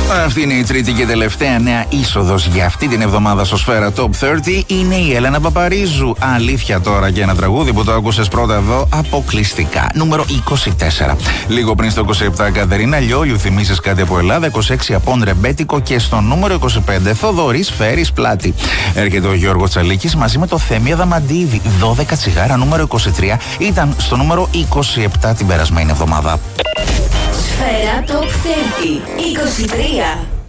Αυτή είναι η τρίτη και τελευταία νέα είσοδος για αυτή την εβδομάδα στο Σφαίρα Top 30. Είναι η Έλενα Παπαρίζου. Αλήθεια τώρα και ένα τραγούδι που το άκουσες πρώτα εδώ αποκλειστικά. Νούμερο 24. Λίγο πριν στο 27 Κατερίνα Λιόλιου, θυμίζεις κάτι από Ελλάδα. 26 Απόν Ρεμπέτικο. Και στο νούμερο 25 Θοδωρής Φέρης Πλάτη. Έρχεται ο Γιώργος Τσαλίκης μαζί με το Θέμη Αδαμαντίδη. 12 τσιγάρα. Νούμερο 23 ήταν στο νούμερο 27 την περασμένη εβδομάδα. Σφαίρα Top 30 23.